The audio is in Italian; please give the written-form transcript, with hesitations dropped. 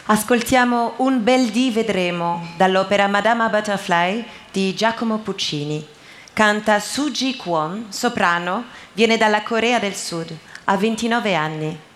Ascoltiamo Un bel dì vedremo dall'opera Madama Butterfly di Giacomo Puccini. Canta Soo Ji Kwon, soprano, viene dalla Corea del Sud, ha 29 anni.